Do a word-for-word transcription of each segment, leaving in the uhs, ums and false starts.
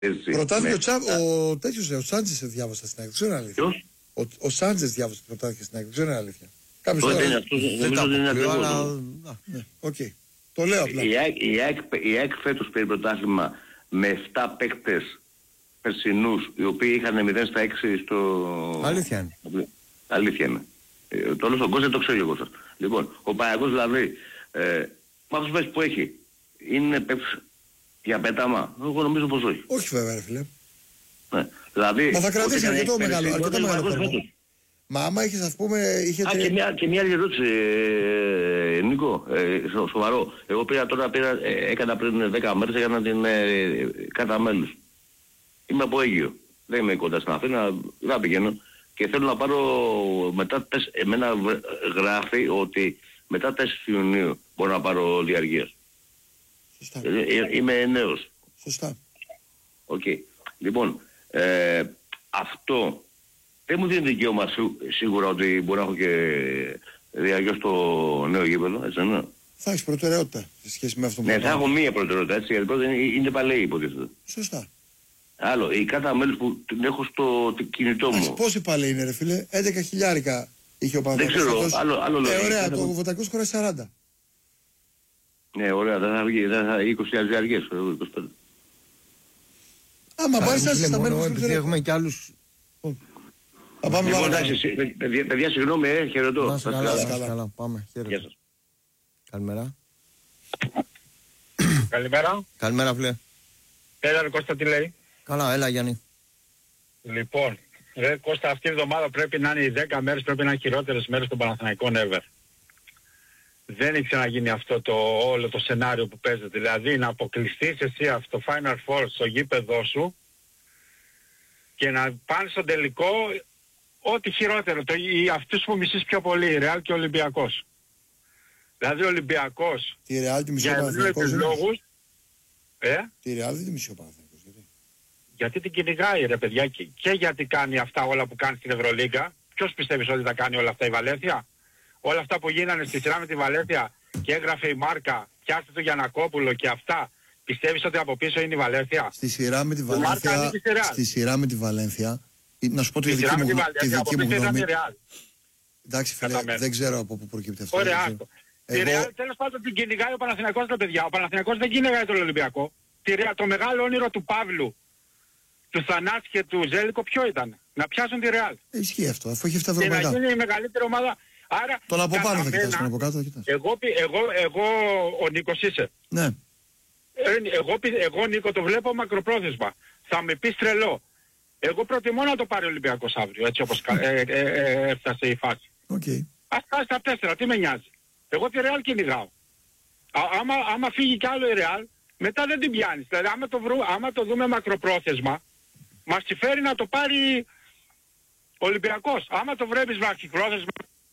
Πρωτάθλημα ναι. ο, ο τέτοιος, ο Σάντζες διάβασα στην ΑΕΚ, δεν ξέρω αλήθεια. Ποιος? Ο, ο Σάντζες διάβασε πρωτάθλημα στην ΑΕΚ, δεν ξέρω αλήθεια. Κάποιος τώρα δεν τα αποκλείω, αλλά... Ναι, οκ. Το λέω απλά. Η ΑΕΚ φέτος πήρε πρωτάθλημα με επτά παίκτες περσινούς, οι οποίοι είχαν μηδέν στα έξι στο... Αλήθεια είναι. Αλήθεια είναι. Ε, το όλο στον κόσμο δεν το ξέρω εγώ σας. Λοιπόν, ο Παναγιώτης δηλαδή, ε, με αυτούς παίκτες που έχει, είναι παίκτες για πέταμα. Εγώ νομίζω πως όχι. Όχι βέβαια ρε φίλε. Ναι. Δηλαδή, μα θα κρατήσει αρκετό μεγάλο, αρκετό μεγάλο χρόνο. Μα άμα είχες ας πούμε... Είχετε... Α, και μια, και μια άλλη ερώτηση, ε, Νίκο, ε, σο, σοβαρό. Εγώ πήρα τώρα, πήρα, ε, έκανα πριν δέκα μέρες, έκανα την ε, κάρτα μέλους. Είμαι από Αίγυο. Δεν είμαι κοντά στην Αθήνα, δεν πηγαίνω. Και θέλω να πάρω μετά, εμένα γράφει ότι μετά τέσσερις Ιουνίου μπορώ να πάρω διαρκείας. Σωστά. Ε, ε, είμαι νέος. Σωστά. Οκ. Okay. Λοιπόν, ε, αυτό δεν μου δίνει δικαίωμα σίγουρα ότι μπορώ να έχω και διαρκεία στο νέο γήπεδο, έτσι ναι. Θα έχεις προτεραιότητα σε σχέση με αυτό που ναι, θα έχω μία προτεραιότητα, έτσι, γιατί πρώτα είναι, είναι παλαιή υποτίθεται. Σωστά. Άλλο, η κάρτα μέλους που την έχω στο κινητό μου. Άς, πόση παλαιή είναι ρε φίλε, έντεκα χιλιάρικα είχε ο Παναθηναϊκός. Δεν ξέρω, άλλο, άλλο ε, λόγο. Ωραία, το Βοτακός χωράει σαράντα. Ναι, ωραία, δεν θα βγει, δεν θα είκοσι χιλιάδες διαρκείες, είκοσι πέντε. Άμα πάρεις άσχη στα μέρη επειδή έχουμε κι άλλους... Θα πάμε λοιπόν, εντάξει, παιδιά, συγγνώμη, ε, χαιρετώ. Να είστε καλά, καλά, καλά, πάμε, χαίρετε. Καλημέρα. Καλημέρα. Καλημέρα, φίλε. Έλα, ρε Κώστα, τι λέει. Καλά, έλα, Γιάννη. Λοιπόν, ρε Κώστα, αυτή η εβδομάδα πρέπει να είναι οι δέκα μέρες, πρέπει να είναι χειρότερες μέρες των Παναθηναϊκών ever. Δεν έχει ξαναγίνει αυτό το όλο το σενάριο που παίζεται. Δηλαδή να αποκλειστείς εσύ αυτό το Final Four στο γήπεδό σου και να πάνε στο τελικό ό,τι χειρότερο. Το, οι, αυτούς που μισείς πιο πολύ, Ρεάλ και Ολυμπιακός. Δηλαδή ο Ολυμπιακός τη Ρεάλ τη μισή ο Παναθηναϊκός λόγους. Ε? Τη Ρεάλ δεν τη μισή ο Παναθηναϊκός. Γιατί? γιατί την κυνηγάει ρε παιδιά και, και γιατί κάνει αυτά όλα που κάνει στην Ευρωλίγκα. Ποιος πιστεύεις ότι θα κάνει όλα αυτά η Βαλένθια? Όλα αυτά που γίνανε στη σειρά με τη Βαλένθια και έγραφε η Μάρκα, πιάστε το Γιαννακόπουλο και αυτά, πιστεύεις ότι από πίσω είναι η Βαλένθια? Στη σειρά με τη Βαλένθια, στη σειρά με τη Βαλένθια, να σου πω τη δική μου, τη δική μου γνώμη. Εντάξει φίλε, δεν ξέρω από πού προκύπτει αυτό. Ωραία, τη Ρεάλ τέλος πάντων την κυνηγάει ο Παναθηναϊκός τα παιδιά. Ο Παναθηναϊκός δεν κυνηγάει τον Ολυμπιακό. Το μεγάλο όνειρο του Παύλου, του Θανάση και του Ζέλικο ποιο ήταν? Να πιάσουν τη Ρεάλ. Ισχύει αυτό, αφού έχει αυτά ευρωπαϊκά. Και να γίνει η μεγαλύτερη ομάδα. Άρα, τον από πάνω θα κοιτάς, τον από κάτω θα κοιτάς. Εγώ, εγώ, εγώ, ο Νίκος είσαι. Ναι. Ε, εγώ, εγώ Νίκο το βλέπω μακροπρόθεσμα. Θα με πεις τρελό. Εγώ προτιμώ να το πάρει ο Ολυμπιακός αύριο, έτσι όπως ε, ε, ε, έφτασε η φάση. Okay. Ας πάει στα τέσσερα, τι με νοιάζει. Εγώ τη Ρεάλ κυνηγάω. Α, άμα, άμα φύγει κι άλλο η Ρεάλ, μετά δεν την πιάνεις. Δηλαδή άμα το, βρου, άμα το δούμε μακροπρόθεσμα, μας συμφέρει να το πάρει ο Ολυμπιακός. Άμα το βρέπεις μακροπρόθεσμα,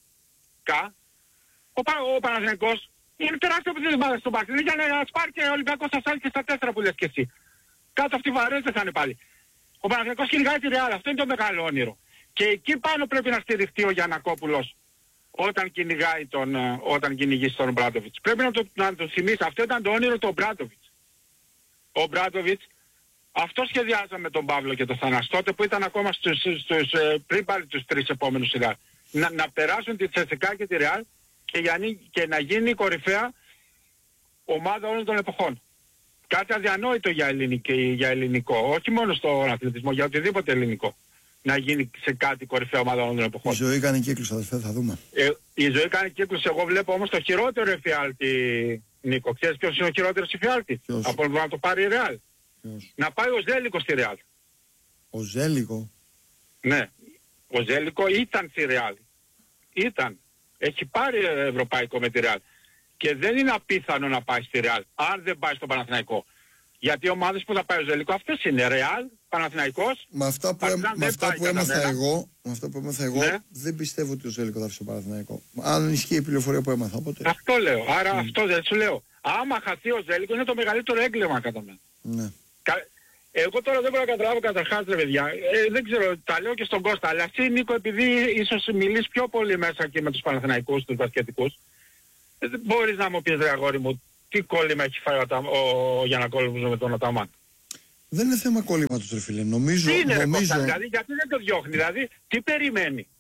ο, Πα, ο Παναθηναϊκός είναι τεράστιο αποτέλεσμα στον Πάκη. Για να σπάρει και ο Ολυμπιακός θα σάλει και στα τέσσερα που λες και εσύ. Κάτω αυτοί βαρές δεν θα είναι πάλι. Ο Παναθηναϊκός κυνηγάει τη Ρεάλ, αυτό είναι το μεγάλο όνειρο. Και εκεί πάνω πρέπει να στηριχτεί ο Γιαννακόπουλος όταν κυνηγάει τον, όταν κυνηγήσει τον Μπράντοβιτς. Πρέπει να το, να το θυμίσει, αυτό ήταν το όνειρο του Μπράντοβιτς. Ο Μπράντοβιτς, αυτό σχεδιάζαμε τον Παύλο και τον Θανάση τότε που ήταν ακόμα στους, στους, στους, πριν πάλι τους τρεις επόμενους σειρά. Να, να περάσουν τη Τσεσικά και τη Ρεάλ και, και να γίνει η κορυφαία ομάδα όλων των εποχών. Κάτι αδιανόητο για, ελληνική, για ελληνικό, όχι μόνο στον αθλητισμό, για οτιδήποτε ελληνικό. Να γίνει σε κάτι κορυφαία ομάδα όλων των εποχών. Η ζωή κάνει κύκλους, αδερφέ, θα δούμε. Ε, η ζωή κάνει κύκλους, εγώ βλέπω όμως το χειρότερο εφιάλτη, Νίκο. Ξέρεις ποιος είναι ο χειρότερος εφιάλτη? Από να το πάρει η Ρεάλ. Να πάει ο Ζέλικο στη Ρεάλ. Ο Ζέλικο? Ναι. Ο Ζέλικο ήταν στη Ρεάλ. Ήταν. Έχει πάρει ευρωπαϊκό με τη Ρεάλ. Και δεν είναι απίθανο να πάει στη Ρεάλ, αν δεν πάει στο Παναθηναϊκό. Γιατί οι ομάδες που θα πάει ο Ζέλικο αυτές είναι Ρεάλ, Παναθηναϊκός. Με αυτά που, εμ, με αυτά που έμαθα εγώ, με αυτά που έμαθα εγώ, ναι. Δεν πιστεύω ότι ο Ζέλικο θα έρθει στο Παναθηναϊκό. Αν ισχύει η πληροφορία που έμαθα, οπότε. Αυτό λέω. Άρα mm. αυτό δεν σου λέω. Άμα χαθεί ο Ζέλικο είναι το μεγαλύτερο έγκλημα κατά μένα. Ναι. Κα... Εγώ τώρα δεν μπορώ να καταλάβω καταρχάς ρε παιδιά. Ε, δεν ξέρω, τα λέω και στον Κώστα. Αλλά εσύ Νίκο, επειδή ίσως μιλείς πιο πολύ μέσα και με τους Παναθηναϊκούς, τους μπασκετικούς, δεν μπορείς να μου πεις ρε αγόρι μου τι κόλλημα έχει φάει ο, ο Γιαννακόπουλος με τον Αταμάν? Δεν είναι θέμα κολλήματος, ρε φίλε. Νομίζω. Τι είναι, νομίζω... ρε, Κώστα, δηλαδή, γιατί δεν το διώχνει, δηλαδή, τι περιμένει.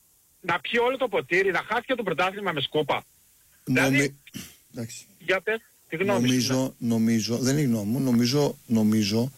Να πιει όλο το ποτήρι, να χάσει και το πρωτάθλημα με σκούπα. Νομι... Δηλαδή, εντάξει. Για πες, τη γνώμη νομίζω, σου. νομίζω, δεν είναι γνώμη μου, νομίζω, νομίζω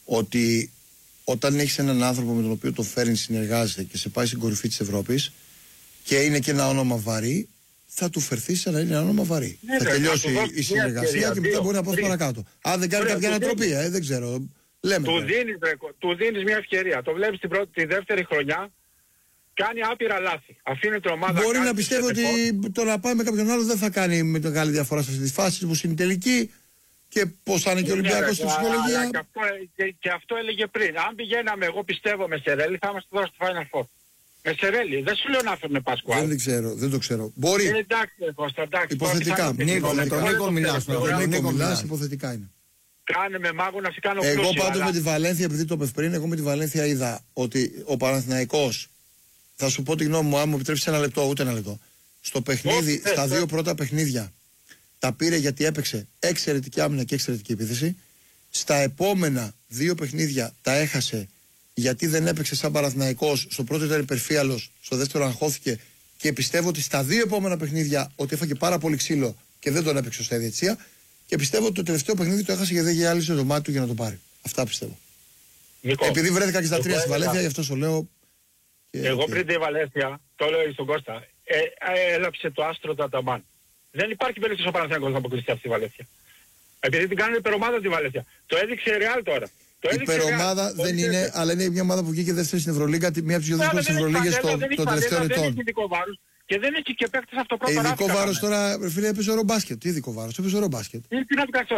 ότι όταν έχεις έναν άνθρωπο με τον οποίο το φέρνει, συνεργάζεται και σε πάει στην κορυφή της Ευρώπης και είναι και ένα όνομα βαρύ, θα του φερθεί σαν να είναι ένα όνομα βαρύ. Ναι, θα τελειώσει η συνεργασία ευκαιρία, και μετά μπορεί να πάει παρακάτω. Αν δεν κάνει κάποια ανατροπή, ε, δεν ξέρω. Λέμε. Του δίνεις, του δίνεις μια ευκαιρία. Το βλέπεις την πρώτη, τη δεύτερη χρονιά. Κάνει άπειρα λάθη. Αφήνει την ομάδα. Μπορεί να πιστεύω ότι το να πάει με κάποιον άλλο δεν θα κάνει με μεγάλη διαφορά σε αυτή τη φάση που είναι τελική και πώς θα είναι και ο Ολυμπιακός στην ψυχολογία. Και αυτό, και, και αυτό έλεγε πριν. Αν πηγαίναμε, εγώ πιστεύω με Σερέλη, θα είμαστε τώρα στο Final Four. Με Σερέλη, δεν σου λέω να φέρνουμε Πασκουάλ. Δεν ξέρω, δεν το ξέρω. Μπορεί. Ε, εντάξει, Κώστα, εντάξει. Υποθετικά. Νίκο, με τον Νίκο μιλάς. Με τον Νίκο μιλάς, υποθετικά είναι. Κάνε με μάγο να σε κάνω Εγώ πλούσιο, πάντως αλλά... με τη Βαλένθια, επειδή το είπες πριν, εγώ με τη Βαλένθια είδα ότι ο Παναθηναϊκός, θα σου πω τη γνώμη μου, αν μου επιτρέψεις ένα λεπτό, ούτε ένα λεπτό. Στο παιχνίδι, oh, στα ε, δύο ε. πρώτα παιχνίδια, τα πήρε γιατί έπαιξε εξαιρετική άμυνα και εξαιρετική επίθεση. Στα επόμενα δύο παιχνίδια τα έχασε γιατί δεν έπαιξε σαν Παναθηναϊκός. Στο πρώτο ήταν υπερφύαλος, στο δεύτερο αγχώθηκε και πιστεύω ότι στα δύο επόμενα παιχνίδια ότι έφαγε πάρα πολύ ξύλο και δεν τον έπαιξε στα ιδιαιτησία. Και πιστεύω ότι το τελευταίο παιχνίδι το έχασε γιατί δεν γυάλισε το μάτι του για να το πάρει. Αυτά πιστεύω. Νίκο, επειδή βρέθηκα και στα τρία στη Βαλένθια, γι' αυτό σου λέω. Και εγώ πριν τη Βαλένθια, το λέω στον Κώστα, ε, ε, έλαψε το άστρο του Αταμάν. Δεν υπάρχει περίπτωση ο Παναθηναϊκός να αποκλειστεί από τη Βαλένθια. Επειδή την κάνουν υπερομάδα τη Βαλένθια. Το έδειξε η Ρεάλ τώρα. Το η υπερομάδα δεν είναι, είναι, αλλά είναι μια ομάδα που βγήκε δεύτερη στην Ευρωλίγκα, μία από τις δύο δύσκολες Ευρωλίγες των τελευταίων ετών. Δεν έχει ειδικό βάρος και δεν έχει και παίκτες αυτό πρώτο. Ειδικό βάρος τώρα, φίλε, έπαιζε ωραίο μπάσκετ. Τι ειδικό βάρος, έπαιζε ωραίο μπάσκετ. Τι να του κάνω,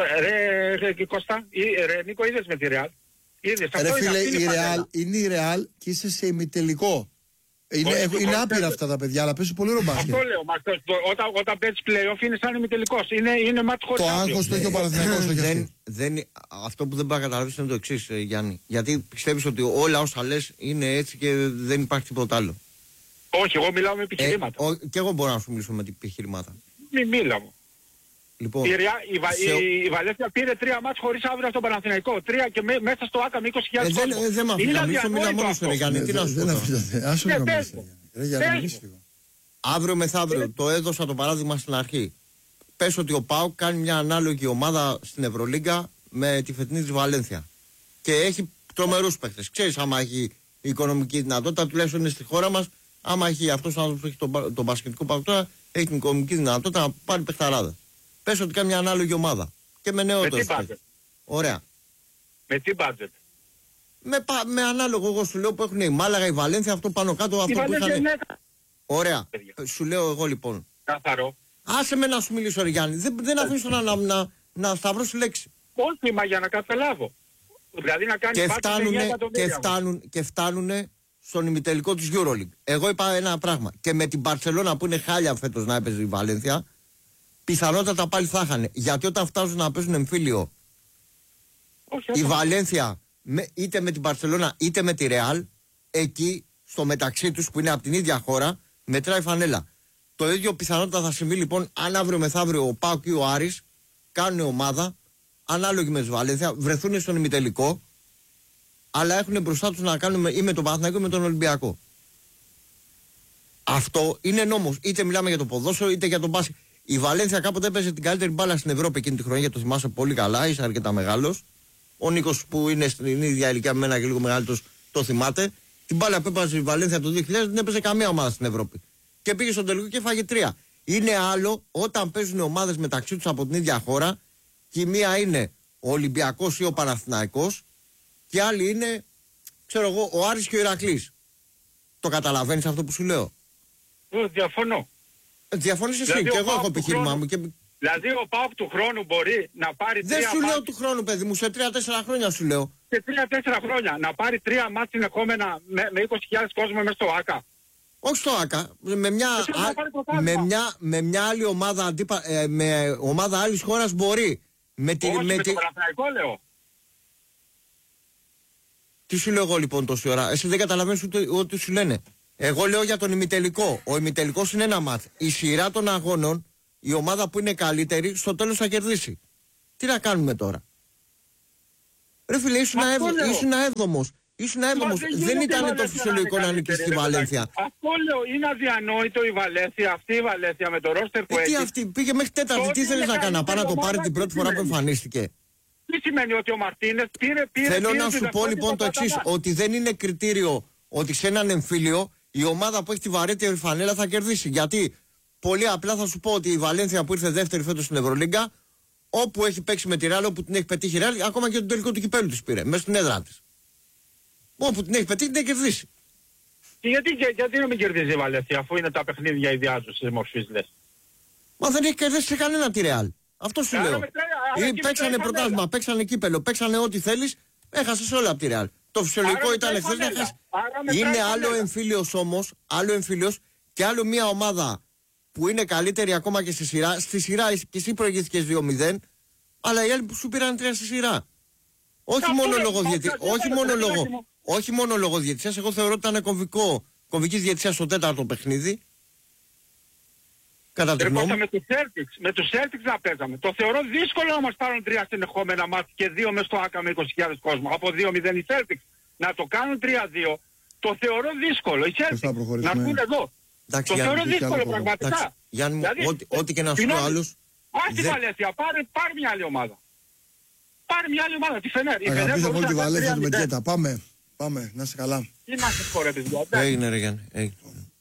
ρε Κώστα, ρε Νίκο, είδες με τη Ρεάλ. Ρε φίλε, η Ρεάλ είναι η Ρεάλ και είσαι σε ημιτελικό. Είναι, είναι, είναι άπειρα αυτά τα παιδιά, αλλά παίζουν πολύ ωραίο μπάσκετ. Αυτό λέω, Μάρκο. Όταν, όταν παίζεις play-off είναι σαν ημιτελικός. Είναι, είναι μάτι χωρίς. Το άγχος το έχει ο Παναθηναϊκός. δεν, δεν, αυτό που δεν πάει να καταλάβεις είναι το εξής, Γιάννη. Γιατί πιστεύεις ότι όλα όσα λες είναι έτσι και δεν υπάρχει τίποτα άλλο. Όχι, εγώ μιλάω με επιχειρήματα. Ε, ο, και εγώ μπορώ να σου μιλήσω με επιχειρήματα. Μη μίλα μου. Λοιπόν, η, η, Βα, σε... η, η Βαλένθια πήρε τρία μάτς χωρίς αύριο στον Παναθηναϊκό. Τρία και με, μέσα στο ΆΚΑ με είκοσι χιλιάδες κόσμο. Ε, δεν μ' αφήνω να μιλήσω, μιλά μόνος σου, ρε Γιάννη. Τι να σου πω. Άσου να μιλήσει. Αύριο μεθαύριο, το έδωσα το παράδειγμα στην αρχή. Πες ότι ο ΠΑΟΚ κάνει μια ανάλογη ομάδα στην Ευρωλίγκα με τη φετινή της Βαλένθια. Και έχει τρομερούς παίκτες. Ξέρεις, άμα έχει οικονομική δυνατότητα, τουλάχιστον είναι στη χώρα μας, άμα έχει αυτός ο άνθρωπος που έχει τον το μπασκετικό ΠΑΟΚ τώρα, έχει την οικονομική δυνατότητα να πάρει παιχταράδα. Πες ότι κάνει μια ανάλογη ομάδα. Και με νεότερους. Ωραία. Με τι budget? Με, με ανάλογο, εγώ σου λέω που έχουν η Μάλαγα, η Βαλένθια, αυτό πάνω κάτω. Αυτό που είχαν... είναι... Ωραία. Παιδιά. Σου λέω εγώ λοιπόν. Καθαρό. Άσε με να σου μιλήσω, ρε Γιάννη. Δεν, δεν αφήνεις να, να, να, να σταυρώσει λέξη. Όχι, μα για να καταλάβω. Δηλαδή να κάνει και φτάνουνε, και, φτάνουν, και φτάνουνε στον ημιτελικό της EuroLeague. Εγώ είπα ένα πράγμα. Και με την Μπαρσελόνα που είναι χάλια φέτος να έπαιζε η Βαλένθια, πιθανότατα πάλι θα είχαν. Γιατί όταν φτάσουν να παίζουν εμφύλιο, όχι, η Βαλένθια με, είτε με την Μπαρσελόνα είτε με τη Ρεάλ, εκεί στο μεταξύ τους που είναι από την ίδια χώρα, μετράει φανέλα. Το ίδιο πιθανότητα θα συμβεί λοιπόν αν αύριο μεθαύριο ο ΠΑΟΚ ή ο Άρης κάνουν ομάδα ανάλογη με τη Βαλένθια, βρεθούν στον ημιτελικό, αλλά έχουν μπροστά τους να κάνουν ή με τον Παναθηναϊκό ή με τον Ολυμπιακό. Αυτό είναι νόμος. Είτε μιλάμε για το ποδόσφαιρο είτε για τον μπάσκετ. Η Βαλένθια κάποτε έπαιζε την καλύτερη μπάλα στην Ευρώπη εκείνη τη χρονιά, το θυμάσαι πολύ καλά, είσαι αρκετά μεγάλος. Ο Νίκος που είναι στην ίδια ηλικία με μένα και λίγο μεγαλύτερος το θυμάται. Την μπάλα που έπαιζε η Βαλένθια το δύο χιλιάδες δεν έπαιζε καμία ομάδα στην Ευρώπη. Και πήγε στον τελικό και φάγε τρία. Είναι άλλο όταν παίζουν ομάδες μεταξύ τους από την ίδια χώρα και η μία είναι ο Ολυμπιακός ή ο Παναθηναϊκός και η άλλη είναι, ξέρω εγώ, ο Άρης και ο Ηρακλής. Το καταλαβαίνεις αυτό που σου λέω? Ε, διαφωνώ. Διαφωνείς εσύ δηλαδή, και εγώ έχω επιχείρημά μου. Και... Δηλαδή ο ΠΑΟΚ του χρόνου μπορεί να πάρει δεν τρία σου μάτς... λέω του χρόνου, παιδί μου, σε τρία-τέσσερα χρόνια σου λέω. Σε τρία-τέσσερα χρόνια να πάρει τρία μάτς συνεχόμενα με, με είκοσι χιλιάδες κόσμο μέσα στο ΆΚΑ. Όχι στο ΆΚΑ, με μια, α, με μια, με μια άλλη ομάδα, αντίπα, ε, με ομάδα άλλης χώρας μπορεί. Με τη, Όχι, με με τη... το Παναθηναϊκό λέω. Τι σου λέω εγώ λοιπόν τόση ώρα? Εσύ δεν καταλαβαίνεις ούτε ό,τι σου λένε. Εγώ λέω για τον ημιτελικό. Ο ημιτελικός είναι ένα μάτ. Η σειρά των αγώνων, η ομάδα που είναι καλύτερη, στο τέλος θα κερδίσει. Τι να κάνουμε τώρα? Ρε φίλε, ήσουν έβδομος. Ήσουν έβδομος. Δεν ήταν το φυσιολογικό να νικήσει στη Βαλένθια. Αυτό λέω, είναι αδιανόητο η Βαλένθια, αυτή η Βαλένθια με το ρόστερ που ε, έχει. Τι αυτή, πήγε μέχρι τέταρτη, τι θέλεις να κάνει, να πάει να το πάρει την πρώτη φορά που εμφανίστηκε. Τι σημαίνει ότι ο Μαρτίνες πήρε, πήρε. Θέλω πήρε να σου πω λοιπόν το εξής, ότι δεν είναι κριτήριο ότι σε έναν εμφύλιο η ομάδα που έχει τη βαρύτερη φανέλα θα κερδίσει. Γιατί πολύ απλά θα σου πω ότι η Βαλένθια που ήρθε δεύτερη φέτος στην Ευρωλίγκα, όπου έχει παίξει με τη Ρεάλ, όπου την έχει πετύχει η Ρεάλ, ακόμα και τον τελικό του κυπέλου της πήρε, μέσα στην έδρα της. Όπου την έχει πετύχει, την έχει κερδίσει. Και γιατί, και, γιατί να μην κερδίζει η Βαλένθια, αφού είναι τα παιχνίδια ιδιάζουσες μορφής, λες. Μα δεν έχει κερδίσει σε κανένα τη Ρεάλ. Αυτό σου άρα λέω. μετράει, Ή παίξανε πρωτάθλημα, παίξανε κύπελο, παίξανε ό,τι θέλεις, έχασες όλα από τη Ρεάλ. Το φυσιολογικό άρα ήταν χθες να χάσει. Είναι άλλο εμφύλιος όμως, άλλο εμφύλιος και άλλο μια ομάδα που είναι καλύτερη ακόμα και στη σειρά. Στη σειρά και εσύ προηγήθηκες δύο μηδέν, αλλά οι άλλοι που σου πήραν τρία στη σειρά. Όχι μόνο λόγω διαιτησίας, όχι μόνο λόγω, όχι μόνο λόγω διαιτησίας, εγώ θεωρώ ότι ήταν κομβικό, κομβικής διαιτησίας στο τέταρτο παιχνίδι. Κατά τη γνώμη. Με τους Celtics, με τους Celtics να παίζαμε. Το θεωρώ δύσκολο να μας πάρουν τρία συνεχόμενα μάτια και δύο μες στο Άκα με είκοσι χιλιάδες κόσμο. Από δύο μηδέν οι Celtics. Να το κάνουν τρία δύο. Το θεωρώ δύσκολο. Οι Celtics να βγουν εδώ. Εντάξει, το Γιάννη, θεωρώ δύσκολο πραγματικά. Γιάννη, δηλαδή, ό,τι, ό,τι και να σου πω άλλους. Ας τη Βαλένθια, πάρε, πάρε μια άλλη ομάδα. Πάρε μια άλλη ομάδα, τη Φενέρ. Αγαπητοί από όλη τη Βαλένθια του Μπεκέτα. Πάμε, πάμε, να είσαι καλά. Τι να σε πω ρε παιδιά. Έγινε ρε Γιάννη, έγινε.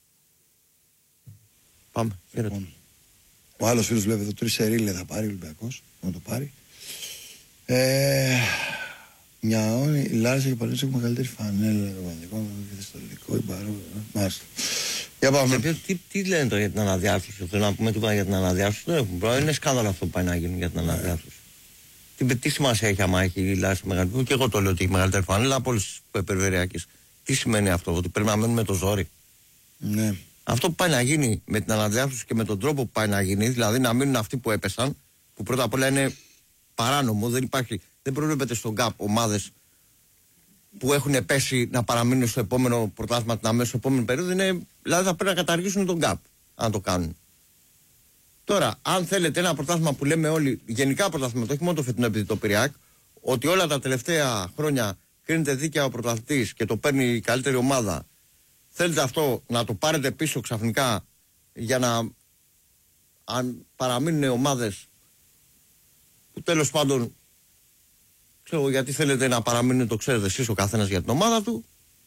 Πάμε, χαίρετε. Ο άλλος φίλος βλέπει εδώ τρεις σερίλε θα πάρει ο Ολυμπιακός, να το πάρει. Ε, μια όνη, η Λάρισα και Πανίσσα έχουν μεγαλύτερη φανέλα, ρομαντικό, και η Παρό, μάλιστα. Για πάμε. Τι, τι, τι λένε τώρα για την αναδιάρθρωση, θέλω να πούμε τίποτα για την αναδιάρθρωση, δεν έχουν πρόβλημα, είναι σκάνδαλο αυτό που πάει να γίνει για την αναδιάρθρωση. Τι, τι σημασία έχει άμα έχει η Λάρισα μεγαλύτερη, και εγώ το λέω ότι έχει μεγαλύτερη φανέλα από όλες τις περιφερειακές. Τι σημαίνει αυτό, ότι πρέπει να μένουμε με το ζόρι. Ναι. Αυτό που πάει να γίνει με την αναδιάρθρωση και με τον τρόπο που πάει να γίνει, δηλαδή να μείνουν αυτοί που έπεσαν, που πρώτα απ' όλα είναι παράνομο, δεν υπάρχει, δεν προβλέπεται στον ΚΑΠ ομάδες που έχουν πέσει να παραμείνουν στο επόμενο πρωτάθλημα την αμέσως επόμενη περίοδο, είναι, δηλαδή θα πρέπει να καταργήσουν τον ΚΑΠ, αν το κάνουν. Τώρα, αν θέλετε ένα πρωτάθλημα που λέμε όλοι, γενικά πρωτάθλημα, όχι μόνο το φετινό επειδή το Πειραιά, ότι όλα τα τελευταία χρόνια κρίνεται δίκαια ο πρωταθλητής και το παίρνει η καλύτερη ομάδα. Θέλετε αυτό να το πάρετε πίσω ξαφνικά για να αν παραμείνουν ομάδες που τέλος πάντων ξέρω γιατί θέλετε να παραμείνουν, το ξέρετε εσείς ο καθένας για την ομάδα του.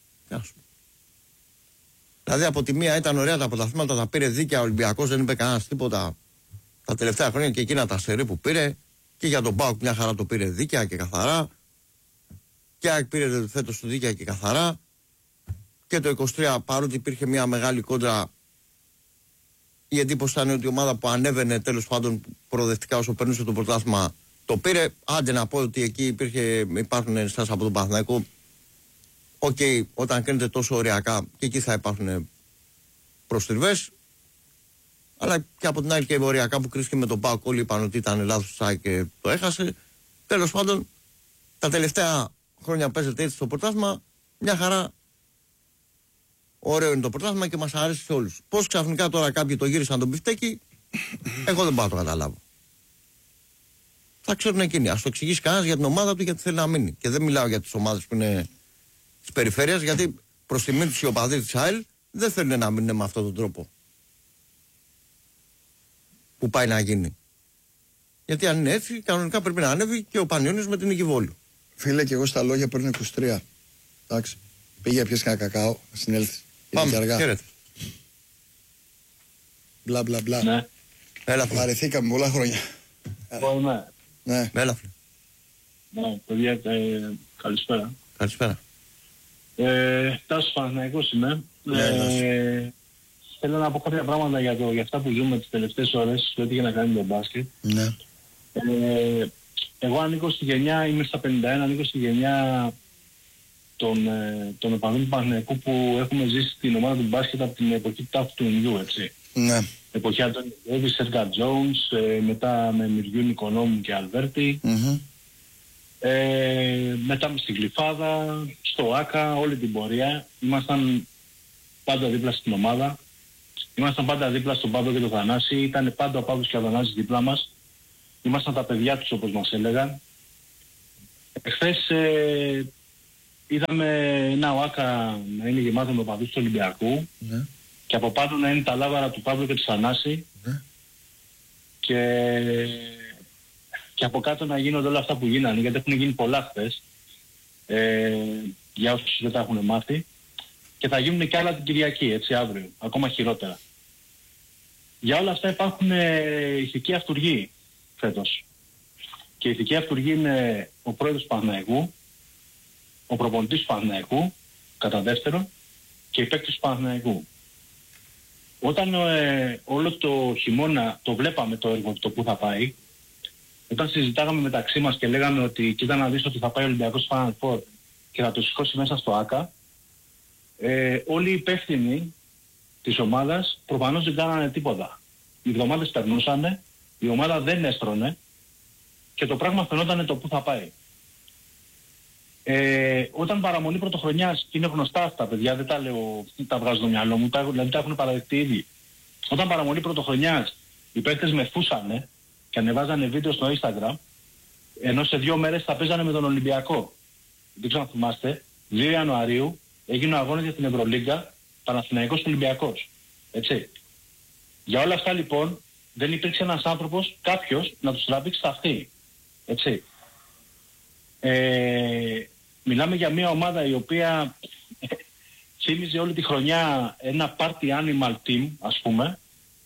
Δηλαδή από τη μία ήταν ωραία τα πρωταθλήματα, τα πήρε δίκαια ο Ολυμπιακός, δεν είπε κανένας τίποτα τα τελευταία χρόνια και εκείνα τα σερί που πήρε και για τον ΠΑΟΚ μια χαρά το πήρε δίκαια και καθαρά και πήρε φέτος το δίκαια και καθαρά. Και το είκοσι τρία παρότι υπήρχε μια μεγάλη κόντρα, η εντύπωση ήταν ότι η ομάδα που ανέβαινε τέλος πάντων προοδευτικά όσο περνούσε το πρωτάθλημα το πήρε. Άντε να πω ότι εκεί υπήρχε, υπάρχουν ενστάσεις από τον Παναθηναϊκό. Οκ, okay, όταν κρίνεται τόσο ωριακά και εκεί θα υπάρχουν προστριβές. Αλλά και από την άλλη και ωριακά που κρίθηκε με τον ΠΑΟΚ, όλοι είπαν ότι ήταν λάθος τσάι και το έχασε. Τέλος πάντων, τα τελευταία χρόνια παίζεται έτσι στο πρωτάθλημα, μια χαρά. Ωραίο είναι το πρωτάθλημα και μας αρέσει σε όλους. Πώς ξαφνικά τώρα κάποιοι το γύρισαν τον πιφτέκι, εγώ δεν πάω να το καταλάβω. Θα ξέρουν εκείνοι. Ας το εξηγήσει κανένας για την ομάδα του γιατί θέλει να μείνει. Και δεν μιλάω για τις ομάδες που είναι της περιφέρειας, γιατί προς τιμήν τους οι οπαδοί της ΑΕΛ δεν θέλουν να μείνουν με αυτόν τον τρόπο που πάει να γίνει. Γιατί αν είναι έτσι, κανονικά πρέπει να ανέβει και ο Πανιώνιος με την Νίκη Βόλου. Φίλε, και εγώ στα λόγια παίρνω είκοσι τρία. Εντάξει. Πήγε πιες κανένα κακάο, να συνέλθει. Πάμε, χαίρετε. Μπλα μπλα μπλα. Ναι. Έλα, βαρεθήκαμε πολλά χρόνια. Εγώ είμαι. Ναι. Έλα, φίλε. Ναι, παιδιά, ε, καλησπέρα. Καλησπέρα. Ε, Τάσος Παναθηναϊκός είμαι. Ναι, ε, θέλω να πω κάποια πράγματα για, το, για αυτά που ζούμε τις τελευταίες ώρες, ό,τι για να κάνει το μπάσκετ. Ναι. Ε, εγώ ανήκω στη γενιά, είμαι στα πενήντα ένα, ανήκω στη γενιά των, ε, των οπαδών του Παναθηναϊκού που έχουμε ζήσει την ομάδα του μπάσκετ από την εποχή του τάφου του Ινιού, έτσι. Ναι. Εποχή Αντώνη Ντέιβις, Σέρκα Τζόουνς, ε, μετά με Μυριού Νικονόμου και Αλβέρτη. Mm-hmm. Ε, μετά στην Γλυφάδα, στο Άκα, όλη την πορεία. Ήμασταν πάντα δίπλα στην ομάδα. Ήμασταν πάντα δίπλα στον Πάδο και τον Θανάση. Ήταν πάντα ο Πάδος και ο Θανάσης δίπλα μας. Ήμασταν τα παιδιά τους όπως μας έλεγαν. Εχθές ε, είδαμε ένα ΟΑΚΑ να είναι γεμάτο με οπαδούς του Ολυμπιακού, Ναι. και από πάνω να είναι τα λάβαρα του Παύλου και του Θανάση, Ναι. και, και από κάτω να γίνονται όλα αυτά που γίνανε, γιατί έχουν γίνει πολλά χθες, ε, για όσους δεν τα έχουν μάθει, και θα γίνουν και άλλα την Κυριακή, έτσι, αύριο, ακόμα χειρότερα. Για όλα αυτά υπάρχουν ε, ηθικοί αυτουργοί φέτος. Και η ηθική αυτουργή είναι ο πρόεδρος του Παναθηναϊκού, ο προπονητής του Παναθηναϊκού, κατά δεύτερον, και οι παίκτες του Παναθηναϊκού. Όταν ε, όλο το χειμώνα το βλέπαμε το έργο το που θα πάει, όταν συζητάγαμε μεταξύ μας και λέγαμε ότι κοίτα να δεις ότι θα πάει ο Ολυμπιακός στο Final Four και θα το σηκώσει μέσα στο ΆΚΑ, ε, όλοι οι υπεύθυνοι της ομάδας προφανώς δεν κάνανε τίποτα. Οι εβδομάδες περνούσανε, η ομάδα δεν έστρωνε και το πράγμα φαινόταν το που θα πάει. Ε, όταν παραμονή πρωτοχρονιάς, και είναι γνωστά αυτά παιδιά, δεν τα λέω, τα βγάζω στο μυαλό μου, τα, δηλαδή τα έχουν παραδεχτεί ήδη. Όταν παραμονή πρωτοχρονιάς οι παίκτες μεθούσανε και ανεβάζανε βίντεο στο Instagram, ενώ σε δύο μέρες θα παίζανε με τον Ολυμπιακό. Δεν ξέρω αν θυμάστε, δύο Ιανουαρίου έγινε ο αγώνας για την Ευρωλίγκα, Παναθηναϊκός Ολυμπιακός. Έτσι. Για όλα αυτά λοιπόν δεν υπήρξε ένας άνθρωπος, κάποιος, να τους τραβήξει τα αυτή. Έτσι. Ε, μιλάμε για μια ομάδα η οποία θύμιζε όλη τη χρονιά ένα party animal team, ας πούμε.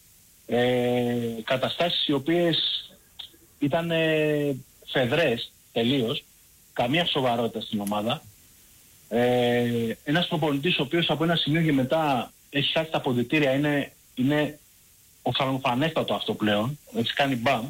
Ε, καταστάσεις οι οποίες ήταν ε, φεδρές τελείως, καμία σοβαρότητα στην ομάδα. Ε, ένας προπονητής ο οποίος από ένα σημείο και μετά έχει χάσει τα αποδυτήρια, είναι, είναι οφθαλμοφανέστατο αυτό πλέον, έτσι κάνει μπαμ.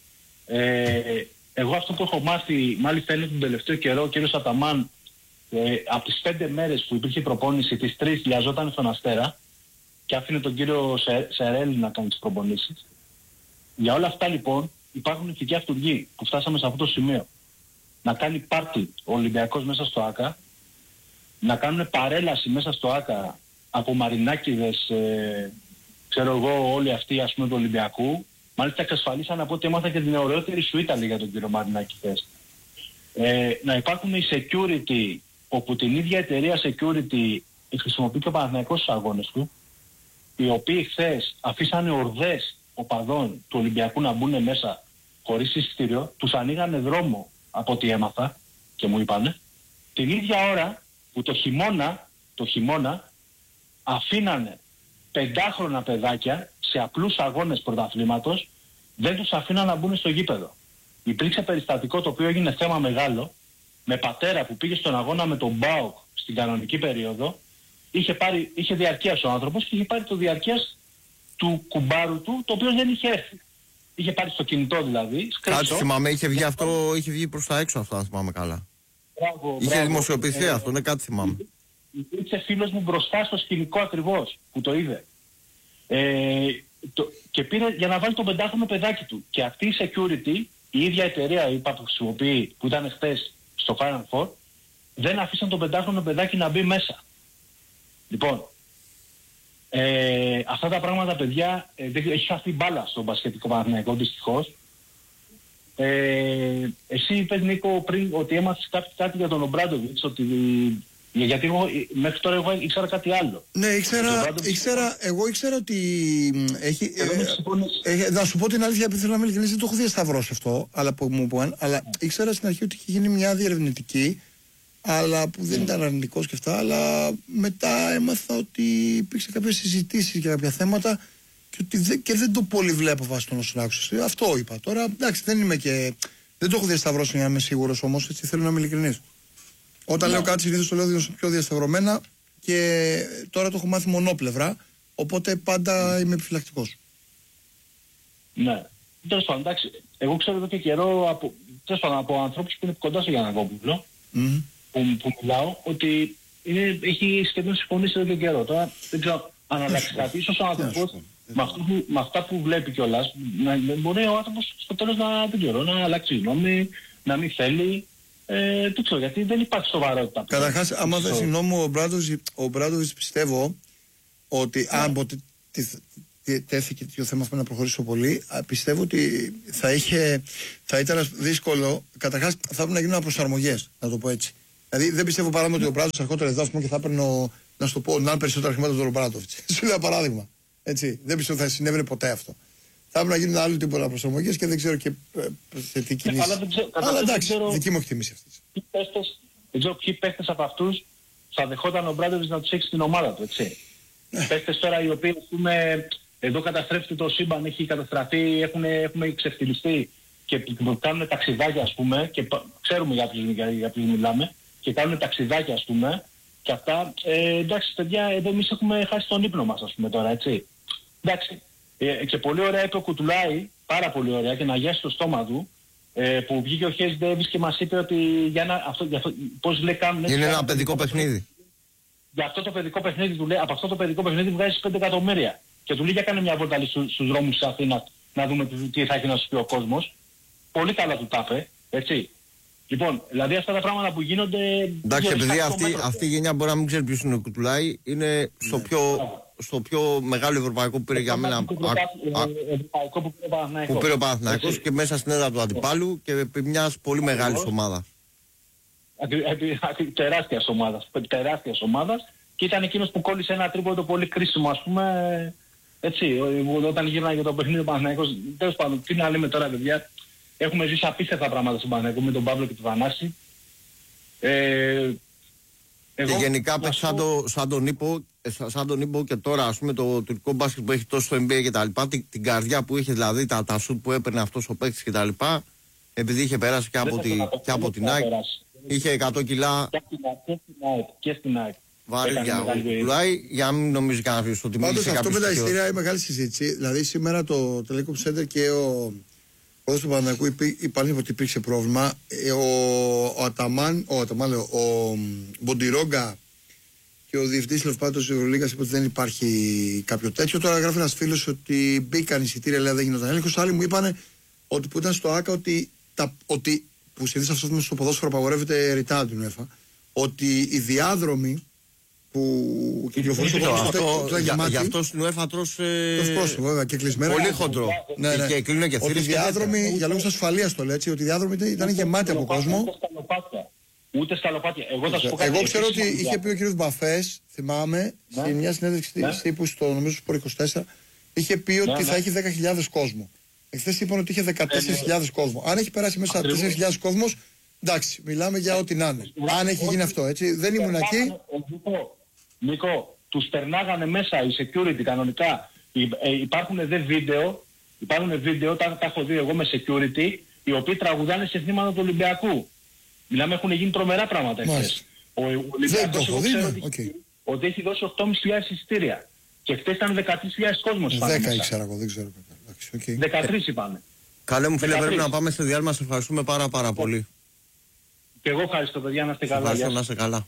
Ε, εγώ αυτό που έχω μάθει, μάλιστα είναι τον τελευταίο καιρό, ο κύριος Αταμάν, ε, από τις πέντε μέρες που υπήρχε προπόνηση, τις τρεις λιαζόταν στον Αστέρα και άφηνε τον κύριο Σε, Σερέλη να κάνει τις προπονήσεις. Για όλα αυτά λοιπόν υπάρχουν ηθικοί αυτουργοί που φτάσαμε σε αυτό το σημείο. Να κάνει πάρτι ο Ολυμπιακός μέσα στο ΆΚΑ, να κάνουν παρέλαση μέσα στο ΆΚΑ από μαρινάκιδες, ε, ξέρω εγώ, όλοι αυτοί ας πούμε του Ολυμπιακού. Μάλιστα εξασφαλίσαν από ό,τι έμαθα και την ωραιότερη σουίτα για τον κύριο Μαρινάκη χθες. Ε, να υπάρχουν οι security, όπου την ίδια εταιρεία security χρησιμοποιεί και ο Παναθηναϊκός στους αγώνες του, οι οποίοι χθες αφήσανε ορδές οπαδών του Ολυμπιακού να μπουν μέσα χωρίς εισιτήριο, τους ανοίγανε δρόμο από ό,τι έμαθα και μου είπανε, την ίδια ώρα που το χειμώνα, το χειμώνα αφήνανε πεντάχρονα παιδάκια σε απλούς αγώνες πρωταθλήματος, δεν τους αφήναν να μπουν στο γήπεδο. Υπήρξε περιστατικό το οποίο έγινε θέμα μεγάλο, με πατέρα που πήγε στον αγώνα με τον ΜΠΑΟΚ στην κανονική περίοδο, είχε, πάρει, είχε διαρκείας ο άνθρωπος και είχε πάρει το διαρκείας του κουμπάρου του, το οποίο δεν είχε έρθει. Είχε πάρει στο κινητό δηλαδή. Κάτι θυμάμαι, είχε βγει αυτό, είχε βγει προς τα έξω αυτό, αν θυμάμαι καλά. Μπράβο, είχε μπράβο. δημοσιοποιηθεί ε, αυτό, ναι, κάτι θυμάμαι. Υπήρξε φίλος μου μπροστά στο σκηνικό ακριβώς που το είδε. Ε, το, και πήρε για να βάλει το πεντάχρονο παιδάκι του. Και αυτή η security, η ίδια εταιρεία είπα, που χρησιμοποιεί, που ήταν χθες στο Final Four, δεν αφήσαν το πεντάχρονο παιδάκι να μπει μέσα. Λοιπόν, ε, αυτά τα πράγματα παιδιά, ε, έχει χαθεί μπάλα στο μπασκετικό Παναθηναϊκό δυστυχώς. Ε, εσύ είπες Νίκο πριν ότι έμαθες κάτι, κάτι για τον Ομπράντοβιτς, ότι γιατί εγώ, μέχρι τώρα εγώ ήξερα κάτι άλλο. Ναι, ήξερα, ήξερα, εγώ ήξερα ότι έχει, ε, ε, να σου πω την αλήθεια, επειδή θέλω να είμαι ειλικρινής, δεν το έχω διασταυρώσει αυτό, αλλά, που μου πούν, αλλά ήξερα στην αρχή ότι είχε γίνει μια διερευνητική, αλλά που δεν ήταν αρνητικός και αυτά, αλλά μετά έμαθα ότι υπήρξε κάποιες συζητήσεις για κάποια θέματα και ότι δεν, και δεν το πολύ βλέπω βάσει των όσων άκουσες. Αυτό είπα. Τώρα, εντάξει, δεν είμαι και, δεν το έχω διασταυρώσει για να είμαι σίγουρος όμως, έτσι θέλω να είμαι ειλικρινής. Όταν yeah. λέω κάτι συνήθως το λέω πιο διασταυρωμένα και τώρα το έχω μάθει μονόπλευρα, οπότε πάντα είμαι επιφυλακτικός. Ναι. Τέλος πάντων, εντάξει, εγώ ξέρω εδώ και καιρό από, τέλος πάντων, από ανθρώπους που είναι κοντά στο Γιαννακόπουλο, mm. που, που μιλάω, ότι είναι, έχει σχεδόν συμφωνήσει εδώ και καιρό. Τώρα δεν ξέρω αν αλλάξει κάτι. Ίσως ο άνθρωπος με, με αυτά που βλέπει κιόλας, να, μπορεί ο άνθρωπος στο τέλος να, δεν ξέρω, να αλλάξει γνώμη, να μην θέλει. Ε, δεν ξέρω, γιατί δεν υπάρχει σοβαρότητα. Καταρχάς, άμα δεν συγγνώμη, ο Μπράντοβιτς πιστεύω ότι yeah. αν ποτέ τέθηκε το θέμα αυτό να προχωρήσω πολύ. Πιστεύω ότι θα, είχε, θα ήταν δύσκολο. Καταρχάς θα έπρεπε να γίνουν προσαρμογές, να το πω έτσι. Δηλαδή δεν πιστεύω παράδειγμα ότι ο Μπράντοβιτς ερχόταν εδώ και θα έπαιρνε, να σου το πω, να είναι περισσότερα χρήματα από τον Μπράντοβιτς. Σου λέω παράδειγμα. Έτσι. Δεν πιστεύω ότι θα συνέβαινε ποτέ αυτό. Θα έπρεπε να γίνουν άλλοι τίποτα προσαρμογές και δεν ξέρω και σε τι κινήσεις. Αλλά, Αλλά εντάξει, ξέρω, δική μου εκτίμηση αυτή. Δεν ξέρω ποιοι παίχτες από αυτούς θα δεχόταν ο Μπράντοβιτς να τους έχει στην ομάδα του, έτσι. Ναι. Παίχτες τώρα οι οποίοι, ας πούμε, εδώ καταστρέφεται το σύμπαν, έχει καταστραφεί, έχουν, έχουμε ξεφτυλιστεί και κάνουν ταξιδάκια, ας πούμε, και ξέρουμε για ποιους, για, για ποιους μιλάμε, και κάνουν ταξιδάκια, ας πούμε, και αυτά. Ε, εντάξει, παιδιά, εδώ εμείς έχουμε χάσει τον ύπνο μας, ας πούμε, τώρα, έτσι. Εντάξει. Ε, και πολύ ωραία είπε ο Κουτουλάη, πάρα πολύ ωραία, και να γιάσει το στόμα του, ε, που βγήκε ο Χέις Ντέβις και μας είπε ότι για να, αυτό, για αυτό, πώς λέει κάνουν... Είναι ένα παιδικό παιχνίδι. Για αυτό το παιδικό παιχνίδι του λέει, από αυτό το παιδικό παιχνίδι βγάζεις πέντε εκατομμύρια. Και του λέει για κάνε μια βόλτα στους, στους δρόμους της Αθήνας να δούμε τι θα έχει να σου πει ο κόσμος. Πολύ καλά του τάπε, έτσι. Λοιπόν, δηλαδή αυτά τα πράγματα που γίνονται... Εντάξει, επειδή αυτή, αυτή η γενιά μπορεί να μην ξέρει ποιος είναι ο Κουτουλάη, είναι στο πιο... στο πιο μεγάλο ευρωπαϊκό που πήρε για μένα. Που πήρε ο Παναθηναϊκός και μέσα στην έδρα του αντιπάλου και επί μιας πολύ μεγάλης ομάδας. Τεράστιας ομάδας. Τεράστιας ομάδας και ήταν εκείνος που κόλλησε ένα τρίποντο πολύ κρίσιμο, ας πούμε. Έτσι, όταν γύρναγε για το παιχνίδι του Παναθηναϊκός. Τέλος πάντων, τι να λέμε τώρα, παιδιά. Έχουμε ζήσει απίστευτα πράγματα στον Παναθηναϊκό με τον Παύλο και τον Θανάση. Ε, και γενικά πες σαν, το, σαν, τον είπω, σαν τον είπω και τώρα, ας πούμε, το τουρκικό μπάσκετ που έχει τόσο στο N B A και τα λοιπά, την, την καρδιά που είχε, δηλαδή τα, τα σουτ που έπαιρνε αυτός ο παίκτης και τα λοιπά, επειδή είχε περάσει και από, τη, και από την ΑΕΚ, είχε εκατό κιλά και στην ΑΕΚ βαρύδια πουλάει, για να μην νομίζει κανένας ότι μίλησε κάποιος. Πάντως αυτό με τα ειστήρια είναι μεγάλη συζήτηση, δηλαδή σήμερα το Telecom Center και ο πρόεδρος του Παναθηναϊκού είπαν ότι υπήρξε πρόβλημα. Ο Αταμάν, ο, Αταμάν, ο Μποντιρόγκα και ο διευθυντής της Ευρωλίγας είπε ότι δεν υπάρχει κάποιο τέτοιο. Τώρα γράφει ένας φίλος ότι μπήκαν εισιτήρια, λέει δεν γινόταν έλεγχος. Άλλοι μου είπαν ότι που ήταν στο ΆΚΑ ότι, τα, ότι που συνήθως αυτό στο ποδόσφαιρο απαγορεύεται ρητά την UEFA, ότι οι διάδρομοι που κυκλοφορούν στο ποδόσφαιρο γι' αυτό στην UEFA τρως πρόσωπο βέβαια και κλεισμένα. Πολύ χοντρό. Ναι, ναι. Και κλείνουν και ότι οι διάδρομοι, για λόγους ασφαλείας το λέει έτσι, ότι οι διάδρομοι ήταν γεμάτοι από κόσμο. Ούτε στα λοπάτια. Εγώ, θα σου πω κάτι. Εγώ ξέρω ότι είχε πει ο κ. Μπαφές, θυμάμαι, ναι, σε μια συνέντευξη ναι, τύπου στο νομίζω Σπορ είκοσι τέσσερα, είχε πει ότι ναι, θα ναι. έχει δέκα χιλιάδες κόσμο. Εχθές είπαν ότι είχε δεκατέσσερις χιλιάδες ναι, ναι. κόσμο. Αν έχει περάσει μέσα τέσσερις χιλιάδες κόσμος, εντάξει, μιλάμε για ό,τι να είναι. Αν έχει γίνει αυτό, έτσι. Δεν ήμουν εκεί. Νίκο, τους περνάγανε μέσα οι security κανονικά. Υπάρχουν δε βίντεο, υπάρχουν βίντεο, τα έχω δει εγώ με security, οι οποίοι τραγουδάνε σε θύματα του Ολυμπιακού. Μιλάμε, έχουν γίνει τρομερά πράγματα εχθές. Ο Ολυμπιακός εγώ ξέρω ότι, okay. ότι έχει δώσει οκτώ χιλιάδες πεντακόσια εισιτήρια. Και χθες ήταν δεκατρείς χιλιάδες κόσμος. δέκα ήξερα εγώ, δεν ξέρω. Okay. δεκατρείς είπαμε. Καλέ μου φίλε, πρέπει να πάμε στο διάλειμμα. Σε ευχαριστούμε πάρα πάρα πολύ. Και εγώ ευχαριστώ παιδιά, να είστε καλά. Ευχαριστώ, να είστε καλά.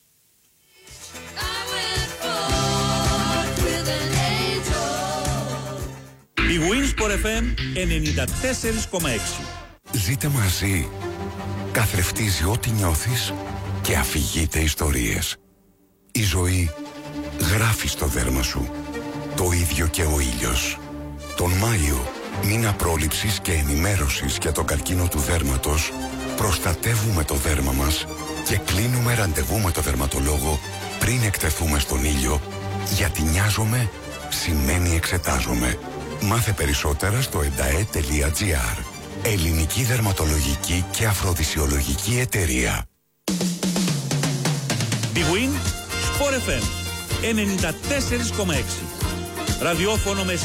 Η Winsport εφ εμ ενενήντα τέσσερα κόμμα έξι. Ζείτε μαζί. Καθρεφτίζει ό,τι νιώθεις και αφηγείται ιστορίες. Η ζωή γράφει στο δέρμα σου. Το ίδιο και ο ήλιος. Τον Μάιο, μήνα πρόληψης και ενημέρωσης για τον καρκίνο του δέρματος, προστατεύουμε το δέρμα μας και κλείνουμε ραντεβού με το δερματολόγο πριν εκτεθούμε στον ήλιο, γιατί νοιάζομαι σημαίνει εξετάζομαι. Μάθε περισσότερα στο εντα-ε τελεία τζι άρ. Ελληνική Δερματολογική και Αφροδισιολογική Εταιρεία. Big Win Sport εφ εμ ενενήντα τέσσερα κόμμα έξι. Ραδιόφωνο με